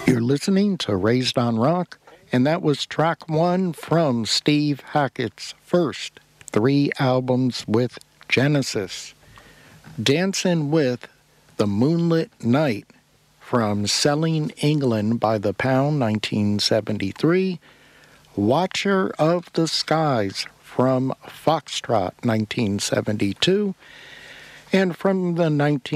You're listening to Raised on Rock, and that was track one from Steve Hackett's first 3 albums with Genesis. Dancing with the Moonlit Night from Selling England by the Pound, 1973. Watcher of the Skies from Foxtrot, 1972. And from the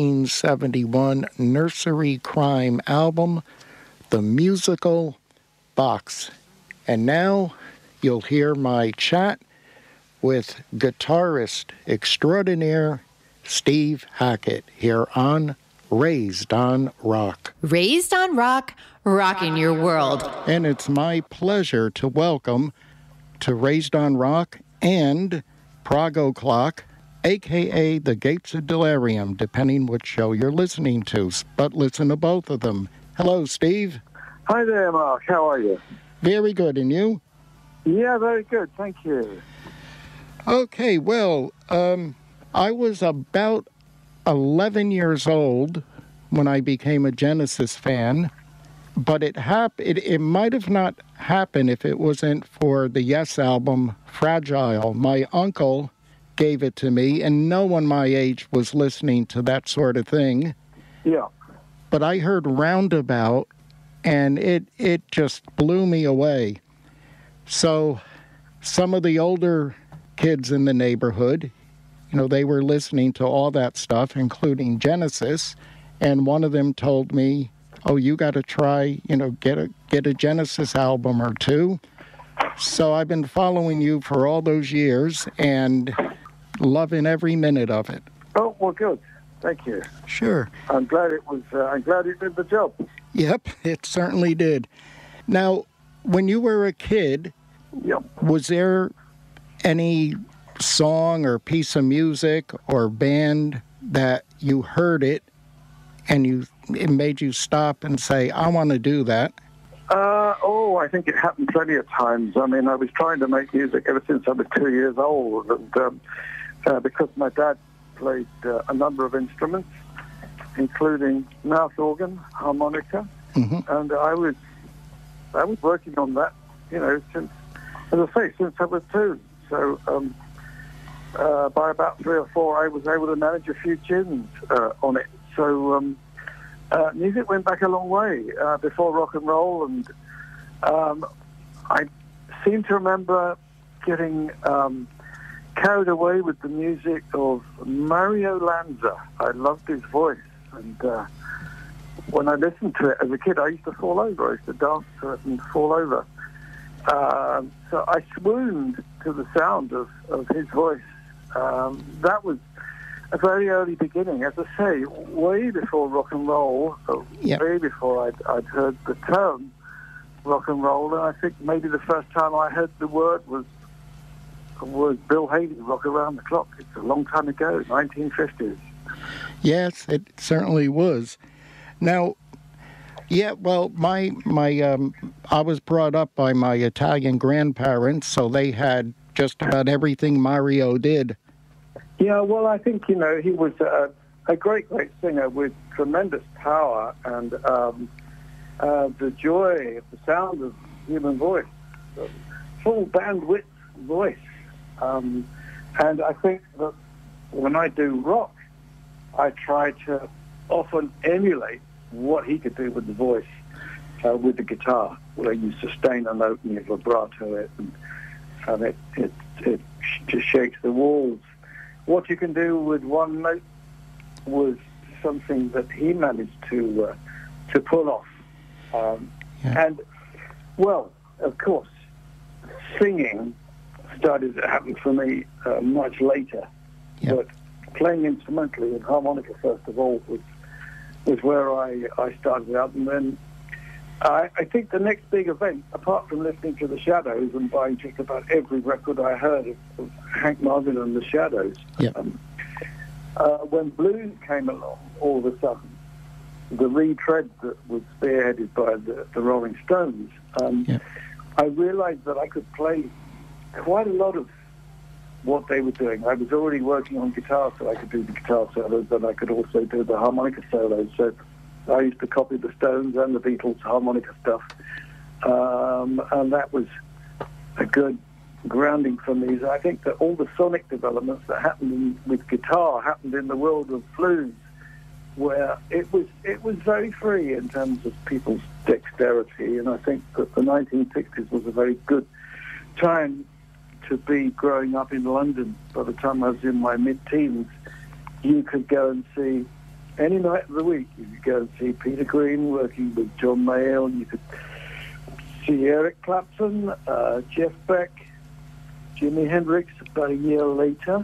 1971 Nursery Crime album, The Musical Box. And now you'll hear my chat with guitarist extraordinaire Steve Hackett here on Raised on Rock. Raised on Rock, rocking your world. And it's my pleasure to welcome to Raised on Rock and Prague O'Clock, a.k.a. The Gates of Delirium, depending which show you're listening to. But listen to both of them. Hello, Steve. Hi there, Mark. How are you? Very good. And you? Yeah, very good. Thank you. Okay, well, I was about 11 years old when I became a Genesis fan, but it might have not happened if it wasn't for the Yes album, Fragile. My uncle gave it to me, and no one my age was listening to that sort of thing. Yeah. But I heard Roundabout, and it just blew me away. So some of the older kids in the neighborhood, they were listening to all that stuff, including Genesis, and one of them told me, oh, you got to try, get a Genesis album or two. So I've been following you for all those years and loving every minute of it. Oh, well, good. Thank you. Sure. I'm glad it did the job. Yep, it certainly did. Now, when you were a kid, yep, was there any song or piece of music or band that you heard it and it made you stop and say, I want to do that? I think it happened plenty of times. I mean, I was trying to make music ever since I was 2 years old, and because my dad played a number of instruments, including mouth organ, harmonica, and I was working on that, since I was 2. So by about 3 or 4, I was able to manage a few tunes on it. So music went back a long way before rock and roll, and I seem to remember getting carried away with the music of Mario Lanza. I loved his voice, and when I listened to it as a kid, I used to fall over. I used to dance to it and fall over. So I swooned to the sound of his voice. That was a very early beginning, as I say, way before rock and roll, way before I'd heard the term rock and roll, and I think maybe the first time I heard the word was Bill Haley, Rock Around the Clock. It's a long time ago, 1950s. Yes, it certainly was. Now, yeah, well, I was brought up by my Italian grandparents, so they had just about everything Mario did. Yeah, well, I think, he was a great singer with tremendous power and the joy of the sound of human voice, full bandwidth voice. And I think that when I do rock, I try to often emulate what he could do with the voice, with the guitar, where you sustain a note and you vibrato it, and it just shakes the walls. What you can do with one note was something that he managed to pull off. And, well, of course, singing started to happen for me much later. Yep. But playing instrumentally and harmonica, first of all, was where I started out. And then I think the next big event, apart from listening to the Shadows and buying just about every record I heard of Hank Marvin and the Shadows, yep. When blues came along, all of a sudden, the retread that was spearheaded by the Rolling Stones, yep. I realized that I could play quite a lot of what they were doing. I was already working on guitar, so I could do the guitar solos, and I could also do the harmonica solos. So I used to copy the Stones and the Beatles harmonica stuff. And that was a good grounding for me. So I think that all the sonic developments that happened with guitar happened in the world of blues, where it was very free in terms of people's dexterity. And I think that the 1960s was a very good time to be growing up in London. By the time I was in my mid-teens, you could go and see any night of the week. You could go and see Peter Green working with John Mayall. You could see Eric Clapton, Jeff Beck, Jimi Hendrix about a year later.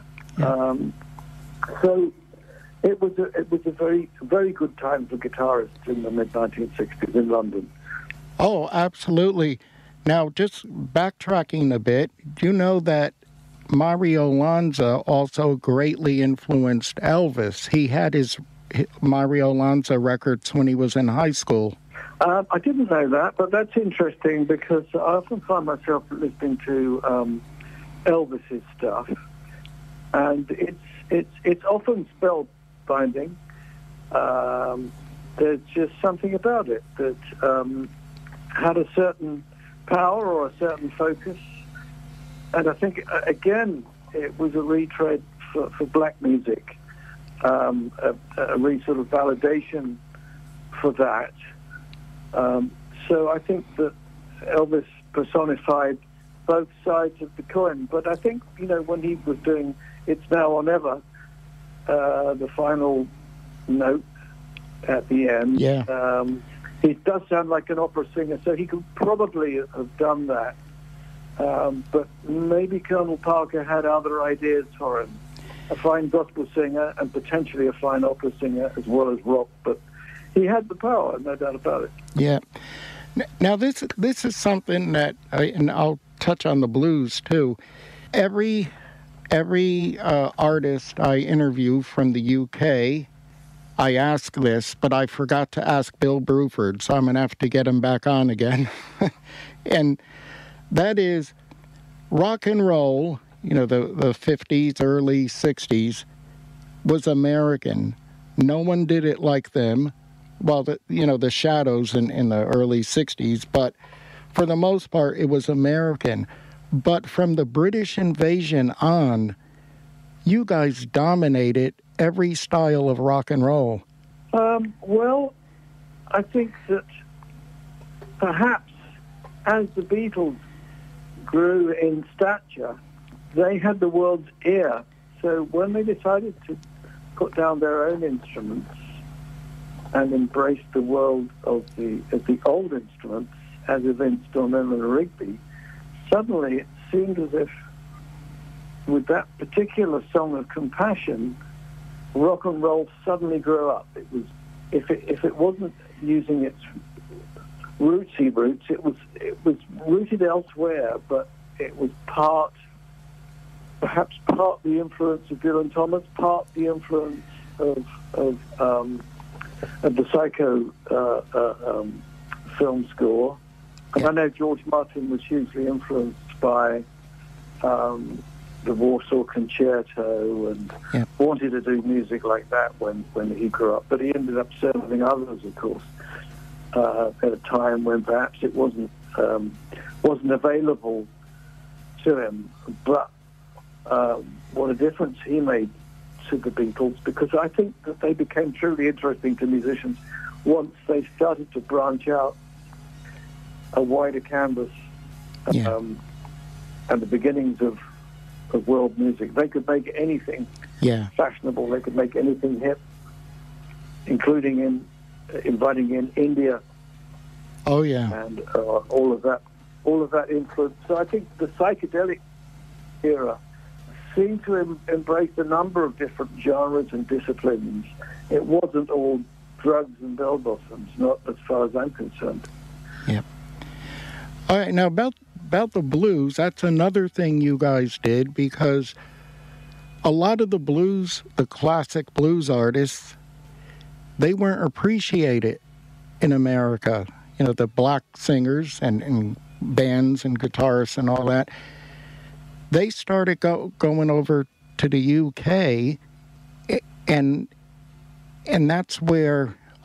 So it was a very, very good time for guitarists in the mid-1960s in London. Oh, absolutely. Now, just backtracking a bit, do you know that Mario Lanza also greatly influenced Elvis? He had his Mario Lanza records when he was in high school. I didn't know that, but that's interesting because I often find myself listening to Elvis's stuff, and it's often spellbinding. There's just something about it that had a certain power or a certain focus, and I think again it was a retread for black music, a sort of validation for that. So I think that Elvis personified both sides of the coin. But I think, when he was doing It's Now or Never, the final note at the end, he does sound like an opera singer, so he could probably have done that. But maybe Colonel Parker had other ideas for him. A fine gospel singer and potentially a fine opera singer as well as rock, but he had the power, no doubt about it. Yeah. Now, this is something that, and I'll touch on the blues too. Every artist I interview from the UK, I ask this, but I forgot to ask Bill Bruford, so I'm going to have to get him back on again. And that is rock and roll, the 50s, early 60s, was American. No one did it like them. Well, the Shadows in the early 60s, but for the most part, it was American. But from the British invasion on, you guys dominated every style of rock and roll. Well, I think that perhaps as the Beatles grew in stature, they had the world's ear. So when they decided to put down their own instruments and embrace the world of the old instruments, as evinced on Eleanor Rigby, suddenly it seemed as if, with that particular song of Compassion, rock and roll suddenly grew up. It was, if it wasn't using its rootsy roots, it was rooted elsewhere, but it was perhaps part the influence of Dylan Thomas, part the influence of the Psycho film score. And I know George Martin was hugely influenced by the Warsaw Concerto and wanted to do music like that when he grew up. But he ended up serving others, of course, at a time when perhaps it wasn't available to him. But what a difference he made to the Beatles, because I think that they became truly interesting to musicians once they started to branch out a wider canvas and the beginnings of world music. They could make anything fashionable. They could make anything hip, including inviting in India. Oh yeah, and all of that influence. So I think the psychedelic era seemed to embrace a number of different genres and disciplines. It wasn't all drugs and bell bottoms, not as far as I'm concerned. Yeah. All right, now about the blues, that's another thing you guys did, because a lot of the blues, the classic blues artists, they weren't appreciated in America. The black singers and bands and guitarists and all that. They started going over to the UK, and that's where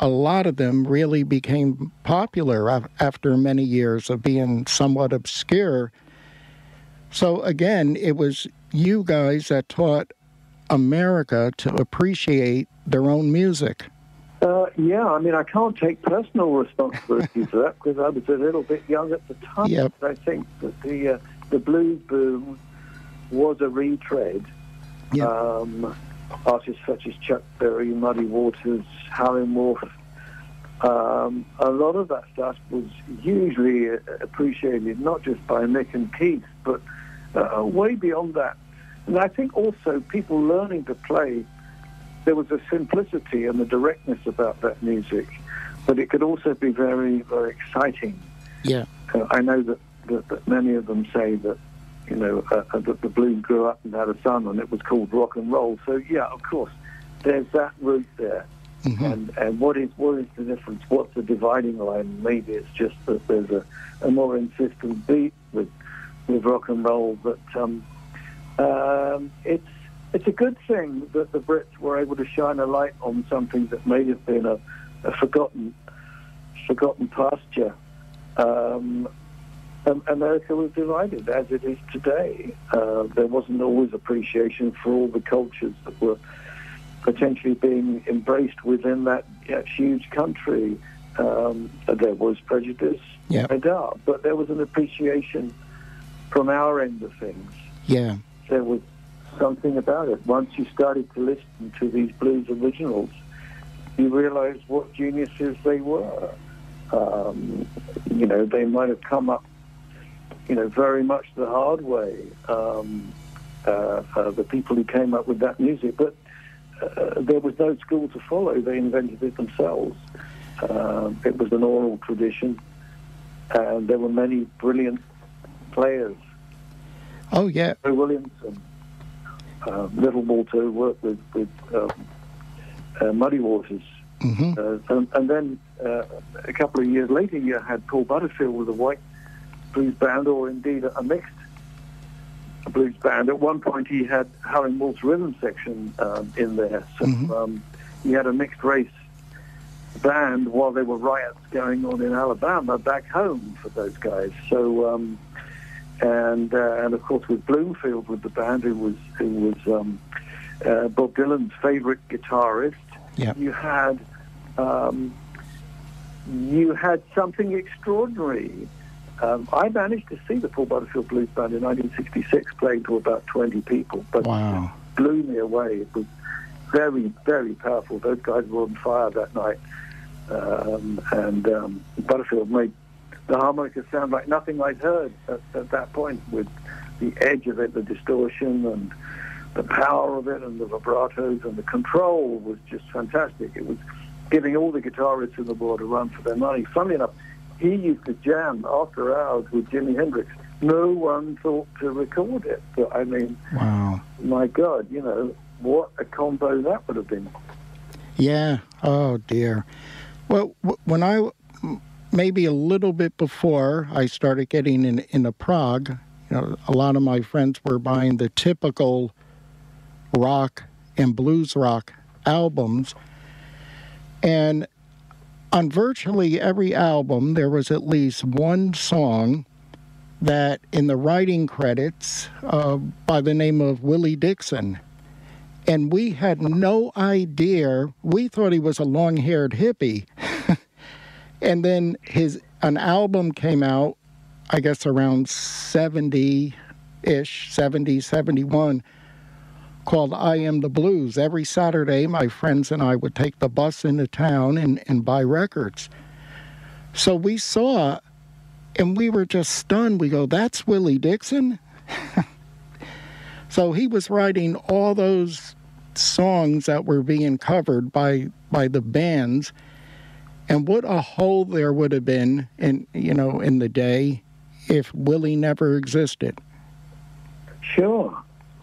a lot of them really became popular after many years of being somewhat obscure. So again, it was you guys that taught America to appreciate their own music. Yeah, I mean, I can't take personal responsibility for that because I was a little bit young at the time. Yep. I think that the blues boom was a retread. Yep. Artists such as Chuck Berry, Muddy Waters, Howlin' Wolf, a lot of that stuff was hugely appreciated, not just by Mick and Keith, but way beyond that. And I think also people learning to play, there was a simplicity and a directness about that music, but it could also be very, very exciting. Yeah. I know that many of them say that, you know, that the blues grew up and had a son and it was called rock and roll. So, yeah, of course, there's that root there. Mm-hmm. And what is the difference? What's the dividing line? Maybe it's just that there's a more insistent beat with rock and roll, but it's a good thing that the Brits were able to shine a light on something that may have been a forgotten pasture. America was divided, as it is today. There wasn't always appreciation for all the cultures that were potentially being embraced within that huge country. There was prejudice, yeah, no doubt, but there was an appreciation from our end of things. Yeah. There was something about it. Once you started to listen to these blues originals, you realized what geniuses they were. You know, they might have come up, you know, very much the hard way, the people who came up with that music, but there was no school to follow. They invented it themselves. It was an oral tradition, and there were many brilliant players. Oh, yeah. Joe Williams and Little Walter worked with Muddy Waters. Mm-hmm. And then a couple of years later, you had Paul Butterfield with a white blues band, or indeed a mixed blues band. At one point, he had Howlin' Wolf's rhythm section in there. So mm-hmm. He had a mixed race band while there were riots going on in Alabama back home for those guys. So, and of course with Bloomfield with the band, who was Bob Dylan's favorite guitarist. Yeah. You had something extraordinary. I managed to see the Paul Butterfield Blues Band in 1966 playing to about 20 people, but wow. It blew me away. It was very, very powerful. Those guys were on fire that night. Butterfield made the harmonica sound like nothing I'd heard at that point, with the edge of it, the distortion and the power of it and the vibratos, and the control was just fantastic. It was giving all the guitarists in the world a run for their money. Funnily enough, he used to jam after hours with Jimi Hendrix. No one thought to record it. But, I mean, wow. My God, you know, what a combo that would have been. Yeah. Oh, dear. Well, when I, maybe a little bit before I started getting into Prague, you know, a lot of my friends were buying the typical rock and blues rock albums. And on virtually every album, there was at least one song that in the writing credits by the name of Willie Dixon. And we had no idea. We thought he was a long-haired hippie. And then an album came out, I guess around 70-ish, 70, 71, called I Am the Blues. Every Saturday, my friends and I would take the bus into town and buy records. So we saw, and we were just stunned. We go, that's Willie Dixon? So he was writing all those songs that were being covered by the bands. And what a hole there would have been in the day if Willie never existed. Sure.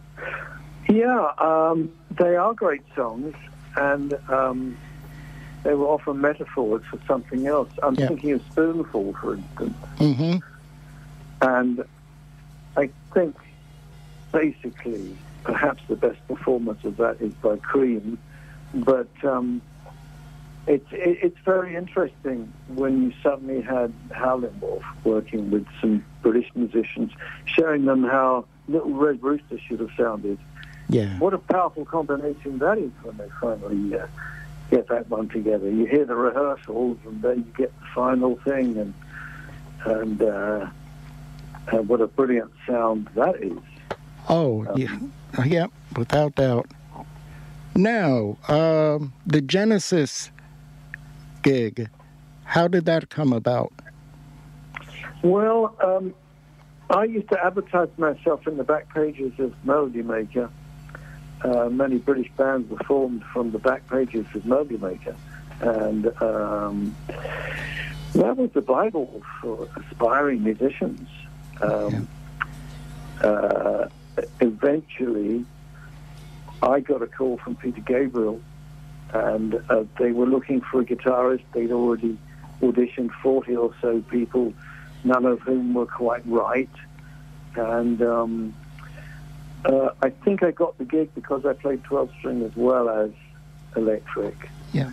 Yeah, they are great songs, and they were often metaphors for something else. I'm thinking of Spoonful, for instance. Mm-hmm. And I think, basically, perhaps the best performance of that is by Cream, but It's very interesting when you suddenly had Howlin' Wolf working with some British musicians, showing them how Little Red Rooster should have sounded. Yeah. What a powerful combination that is when they finally get that one together. You hear the rehearsals, and then you get the final thing, and what a brilliant sound that is. Oh, yeah, without doubt. Now, the Genesis gig, how did that come about? Well, I used to advertise myself in the back pages of Melody Maker. Many British bands were formed from the back pages of Melody Maker. And that was the Bible for aspiring musicians. Eventually, I got a call from Peter Gabriel, and they were looking for a guitarist. They'd already auditioned 40 or so people, none of whom were quite right. And I think I got the gig because I played 12-string as well as electric. Yeah.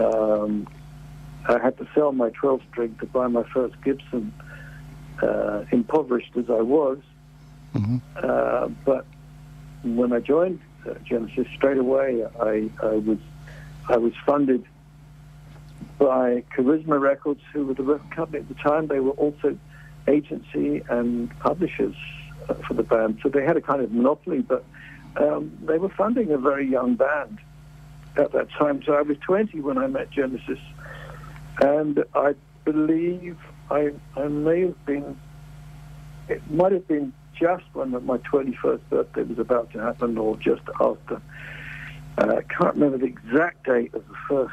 I had to sell my 12-string to buy my first Gibson, impoverished as I was. Mm-hmm. But when I joined Genesis, straight away I was funded by Charisma Records, who were the record company at the time. They were also agency and publishers for the band, so they had a kind of monopoly, but they were funding a very young band at that time. So I was 20 when I met Genesis, and I believe I may have been, it might have been just when my 21st birthday was about to happen, or just after. I can't remember the exact date of the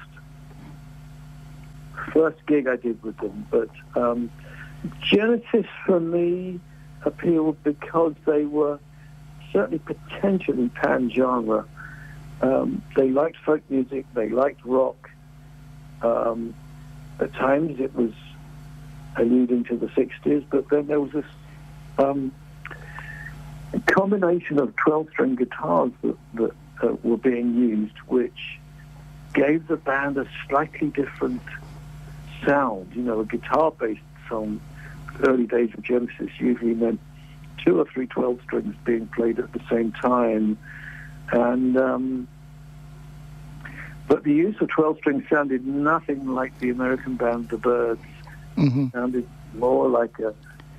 first gig I did with them, but Genesis for me appealed because they were certainly potentially pan-genre. They liked folk music, they liked rock. At times it was alluding to the 60s, but then there was this a combination of 12-string guitars that were being used, which gave the band a slightly different sound. You know, a guitar-based song, early days of Genesis, usually meant 2 or 3 12-strings being played at the same time. And but the use of 12-strings sounded nothing like the American band The Byrds. Mm-hmm. Sounded more like a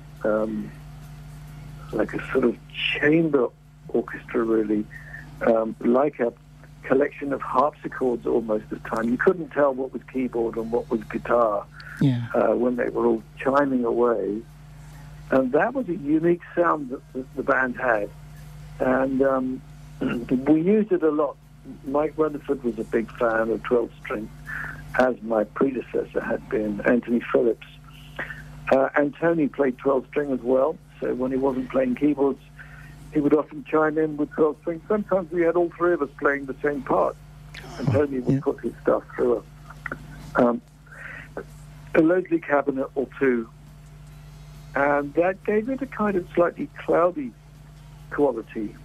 sort of chamber orchestra, really, like a collection of harpsichords almost at times. You couldn't tell what was keyboard and what was guitar when they were all chiming away. And that was a unique sound that the band had. And we used it a lot. Mike Rutherford was a big fan of 12-string, as my predecessor had been, Anthony Phillips. And Tony played 12-string as well, so when he wasn't playing keyboards, he would often chime in with 12-string. Sometimes we had all three of us playing the same part, and Tony would put his stuff through a Leslie cabinet or two, and that gave it a kind of slightly cloudy quality.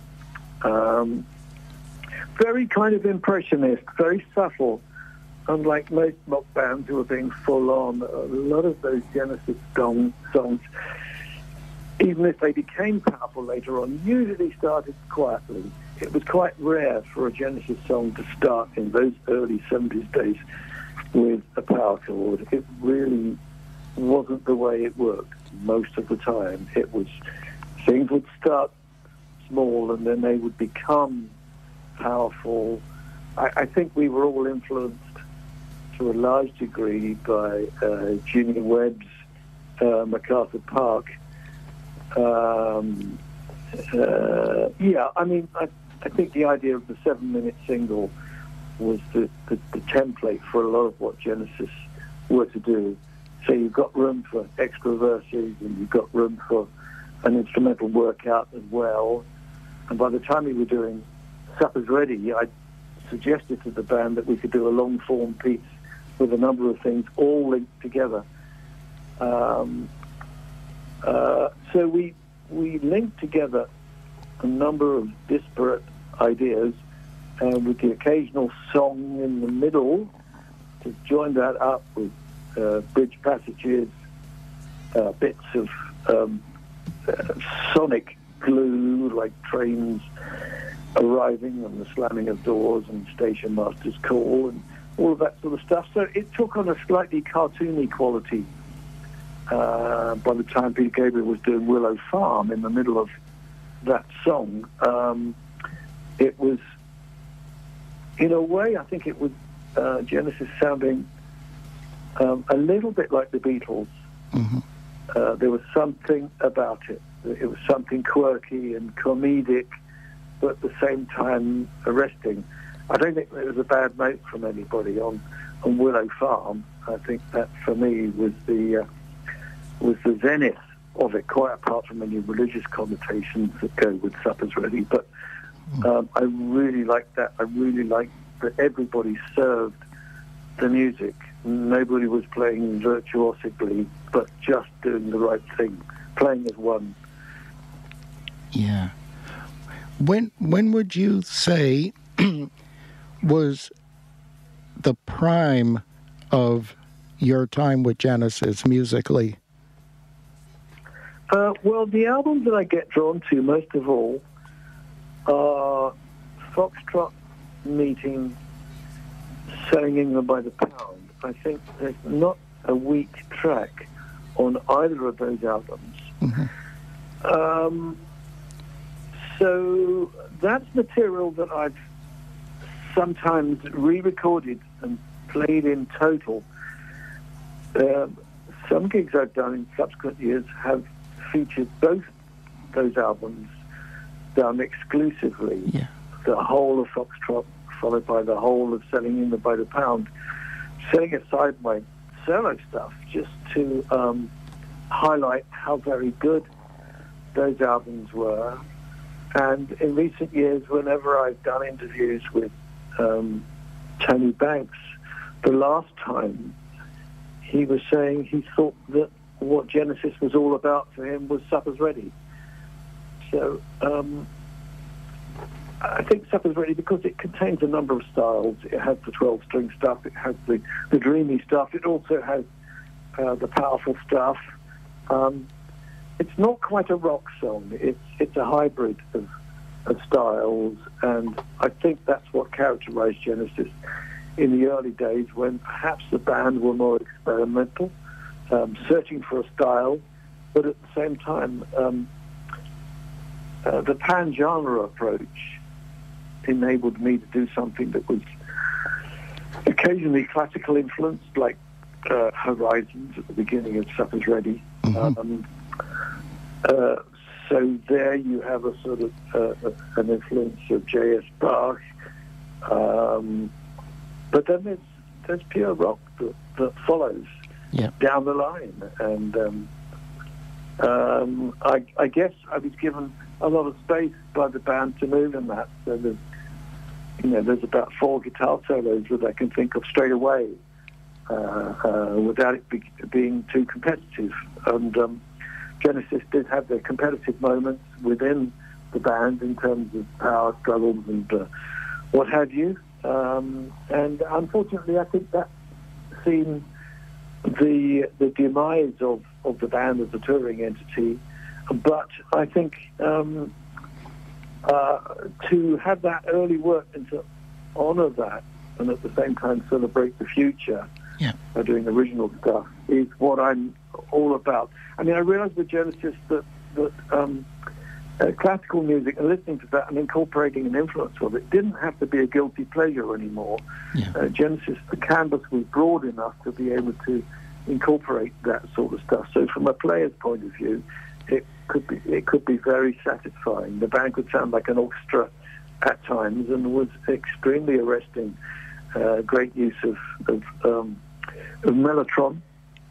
Very kind of impressionist, very subtle. Unlike most rock bands who are being full on, a lot of those Genesis songs, even if they became powerful later on, usually started quietly. It was quite rare for a Genesis song to start in those early 70s days with a power chord. It really wasn't the way it worked most of the time. It was, things would start small and then they would become powerful. I think we were all influenced to a large degree by Junior Webb's MacArthur Park. I think the idea of the 7-minute single was the template for a lot of what Genesis were to do. So you've got room for extra verses and you've got room for an instrumental workout as well. And by the time we were doing Supper's Ready, I suggested to the band that we could do a long-form piece with a number of things all linked together. So we linked together a number of disparate ideas, with the occasional song in the middle, to join that up with bridge passages, bits of sonic glue, like trains arriving and the slamming of doors and station master's call and all of that sort of stuff. So it took on a slightly cartoony quality by the time Peter Gabriel was doing Willow Farm in the middle of that song. It was, in a way, I think it was Genesis sounding a little bit like the Beatles. Mm-hmm. There was something about it. It was something quirky and comedic, but at the same time arresting. I don't think there was a bad note from anybody on Willow Farm. I think that, for me, was the zenith of it, quite apart from any religious connotations that go with Supper's Ready. But I really liked that. I really liked that everybody served the music. Nobody was playing virtuosically, but just doing the right thing, playing as one. Yeah. When would you say was the prime of your time with Genesis musically? Well, the albums that I get drawn to most of all are Foxtrot Meeting, Selling England by the Pound. I think there's not a weak track on either of those albums. Mm-hmm. So that's material that I've sometimes re-recorded and played in total. Some gigs I've done in subsequent years have featured both those albums done exclusively. Yeah. The whole of Foxtrot followed by the whole of Selling England by the Pound, setting aside my solo stuff just to highlight how very good those albums were. And in recent years, whenever I've done interviews with Tony Banks, the last time he was saying he thought that what Genesis was all about for him was Supper's Ready. So I think Supper's Ready, because it contains a number of styles. It has the 12-string stuff, it has the dreamy stuff, it also has the powerful stuff. It's not quite a rock song. It's a hybrid of styles, and I think that's what characterized Genesis in the early days, when perhaps the band were more experimental, searching for a style, but at the same time, the pan-genre approach enabled me to do something that was occasionally classical influenced, like Horizons at the beginning of Supper's Ready. Mm-hmm. So there you have a sort of an influence of J.S. Bach, but then there's pure rock that follows down the line, and I guess I was given a lot of space by the band to move in that. So there's about 4 guitar solos that I can think of straight away without it being too competitive, and Genesis did have their competitive moments within the band in terms of power struggles and what have you. And unfortunately, I think that's seen the demise of the band as a touring entity. But I think to have that early work and to honour that and at the same time celebrate the future by doing original stuff is what I'm all about. I mean, I realized with Genesis that classical music and listening to that and incorporating an influence of it didn't have to be a guilty pleasure anymore. Genesis, the canvas was broad enough to be able to incorporate that sort of stuff. So from a player's point of view, it could be very satisfying. The band could sound like an orchestra at times and was extremely arresting. Great use of Mellotron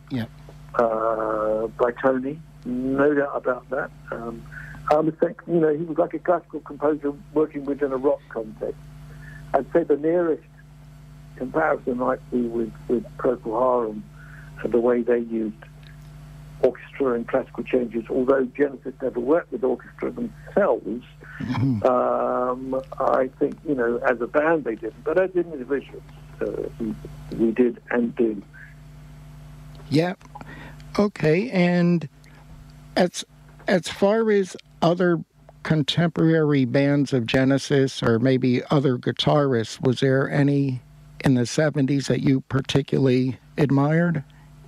by Tony, no doubt about that. I would think, he was like a classical composer working within a rock context. I'd say the nearest comparison might be with Procol Harum and the way they used orchestra and classical changes, although Genesis never worked with orchestra themselves. I think, as a band they didn't, but as individuals, we did and do. Yeah. Okay. And as far as other contemporary bands of Genesis or maybe other guitarists, was there any in the 70s that you particularly admired?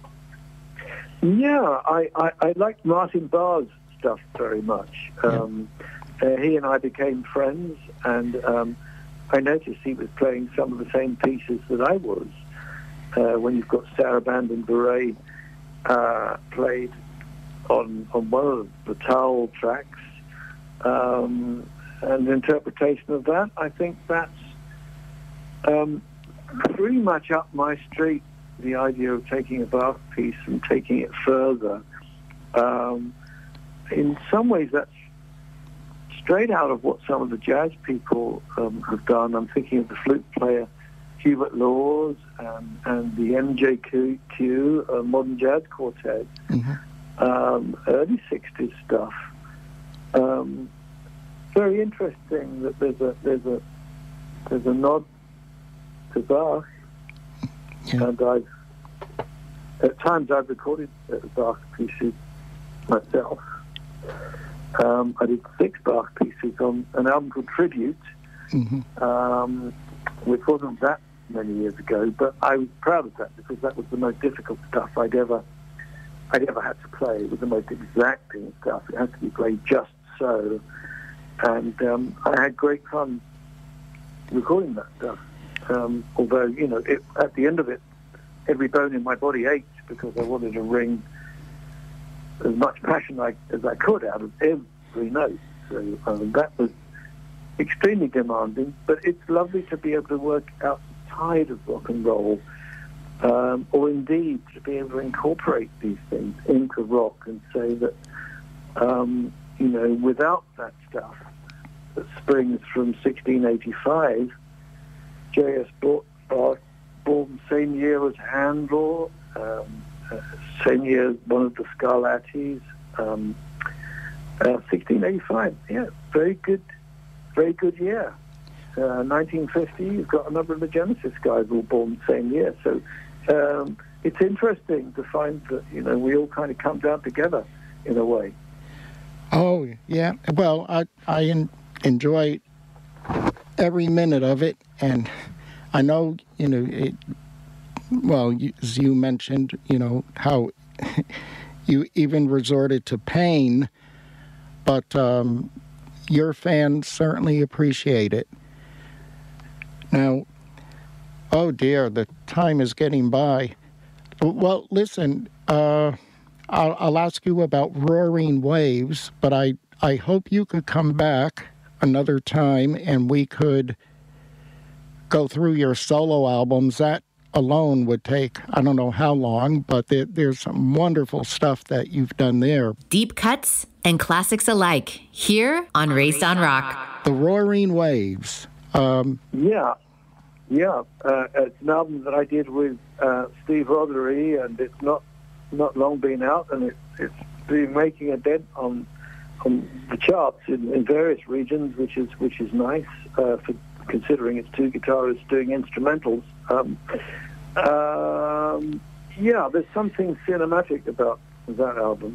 Yeah, I liked Martin Barr's stuff very much. He and I became friends, and I noticed he was playing some of the same pieces that I was. When you've got Sarabande and Bourret played on one of the Towel tracks, and the interpretation of that, I think that's pretty much up my street, the idea of taking a Bach piece and taking it further. In some ways, that's straight out of what some of the jazz people have done. I'm thinking of the flute player Hubert Laws and the MJQ Modern Jazz Quartet, early 60s stuff. Very interesting that there's a nod to Bach, and at times I've recorded Bach pieces myself. I did 6 Bach pieces on an album called Tribute, which wasn't that many years ago, but I was proud of that because that was the most difficult stuff I'd ever had to play. It was the most exacting stuff. It had to be played just so, and I had great fun recording that stuff. Although, at the end of it, every bone in my body ached because I wanted to wring as much passion as I could out of every note. So that was extremely demanding, but it's lovely to be able to work outside of rock and roll, or indeed to be able to incorporate these things into rock and say that, without that stuff that springs from 1685, J.S. Bach, born same year as Handel, same year as one of the Scarlattis, 1685, very good year. 1950, you've got a number of the Genesis guys all born the same year. So it's interesting to find that, we all kind of come down together in a way. Oh, yeah. Well, I enjoy every minute of it, and I know, as you mentioned, how you even resorted to pain, but your fans certainly appreciate it. Now, oh dear, the time is getting by. Well, listen, I'll ask you about Roaring Waves, but I hope you could come back another time and we could go through your solo albums. That alone would take, I don't know how long, but there's some wonderful stuff that you've done there. Deep cuts and classics alike, here on Raised on Rock. The Roaring Waves. Yeah. It's an album that I did with Steve Rothery, and it's not long been out, and it's been making a dent on the charts in various regions, which is nice for considering it's 2 guitarists doing instrumentals. There's something cinematic about that album.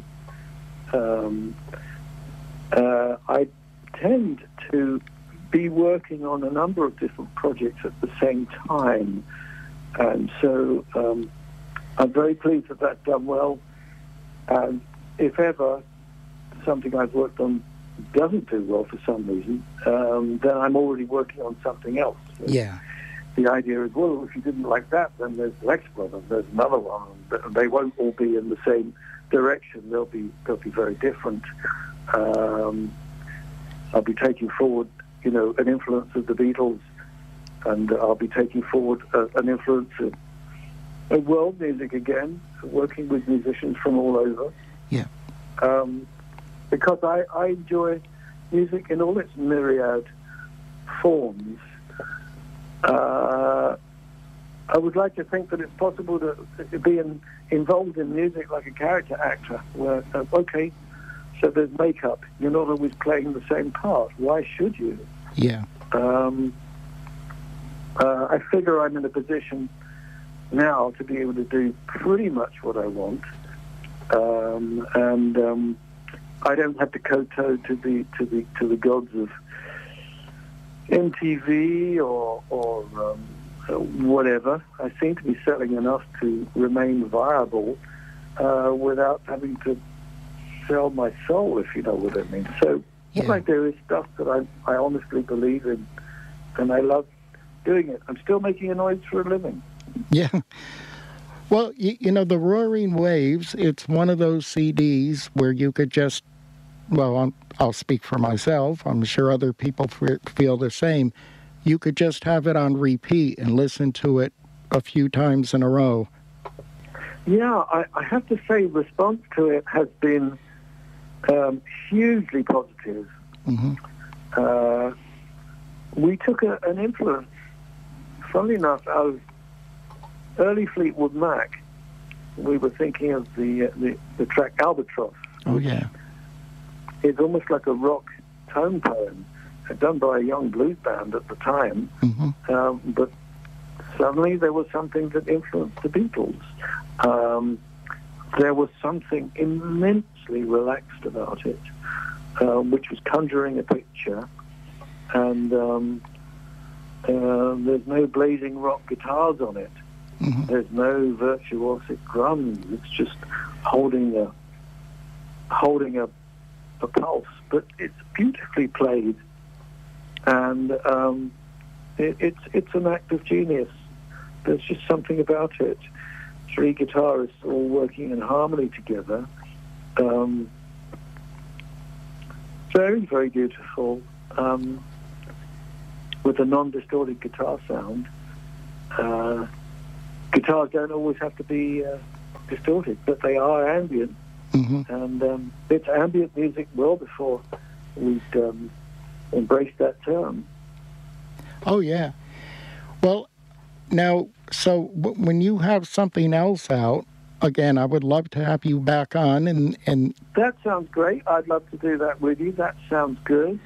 I tend to be working on a number of different projects at the same time, and so I'm very pleased that that's done well. And if ever something I've worked on doesn't do well for some reason, then I'm already working on something else. Yeah. The idea is, well, if you didn't like that, then there's the next one, and there's another one, and they won't all be in the same direction. They'll be very different. I'll be taking forward, an influence of the Beatles, and I'll be taking forward an influence of world music again, working with musicians from all over. Yeah. Because I enjoy music in all its myriad forms. I would like to think that it's possible to be involved in music like a character actor, where, so there's makeup. You're not always playing the same part. Why should you? Yeah. I figure I'm in a position now to be able to do pretty much what I want, and I don't have to kowtow to the gods of MTV or whatever. I seem to be selling enough to remain viable without having to sell my soul, if you know what I mean. So what I do is stuff that I honestly believe in, and I love doing it. I'm still making a noise for a living. Yeah. Well, you know, the Roaring Waves, it's one of those CDs where you could just, well, I'll speak for myself. I'm sure other people feel the same. You could just have it on repeat and listen to it a few times in a row. Yeah, I have to say response to it has been hugely positive. Mm-hmm. We took an influence, funnily enough, out of early Fleetwood Mac. We were thinking of the track Albatross. Oh, yeah. It's almost like a rock tone poem done by a young blues band at the time. Mm-hmm. But suddenly there was something that influenced the Beatles. There was something immensely relaxed about it, which was conjuring a picture. And there's no blazing rock guitars on it. Mm-hmm. There's no virtuosic drums. It's just holding a pulse, but it's beautifully played, and it's an act of genius. There's just something about it. Three guitarists all working in harmony together. Very, very beautiful, with a non-distorted guitar sound. Guitars don't always have to be distorted, but they are ambient. Mm-hmm. And it's ambient music well before we'd embraced that term. Oh, yeah. Well, now, so when you have something else out, again, I would love to have you back on. And That sounds great. I'd love to do that with you. That sounds good.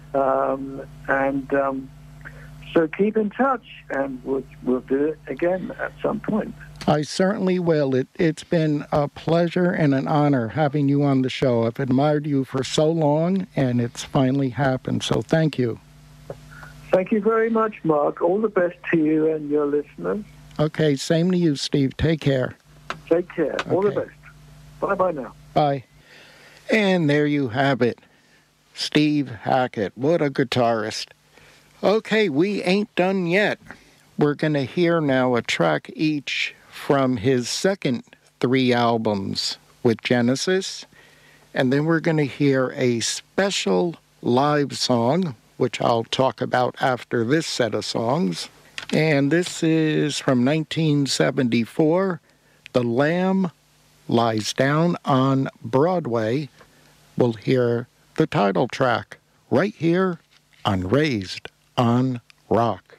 So keep in touch, and we'll do it again at some point. I certainly will. It's been a pleasure and an honor having you on the show. I've admired you for so long, and it's finally happened. So thank you. Thank you very much, Mark. All the best to you and your listeners. Okay, same to you, Steve. Take care. Take care. All the Okay. best. Bye-bye now. Bye. And there you have it. Steve Hackett. What a guitarist. Okay, we ain't done yet. We're going to hear now a track each from his second 3 albums with Genesis. And then we're going to hear a special live song, which I'll talk about after this set of songs. And this is from 1974, The Lamb Lies Down on Broadway. We'll hear the title track right here on Raised on Rock.